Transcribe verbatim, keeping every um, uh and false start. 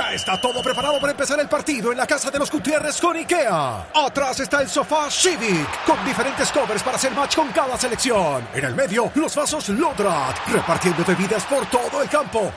Ya está todo preparado para empezar el partido en la casa de los Gutiérrez con IKEA. Atrás está el sofá Civic, con diferentes covers para hacer match con cada selección. En el medio, los vasos Lodrat, repartiendo bebidas por todo el campo.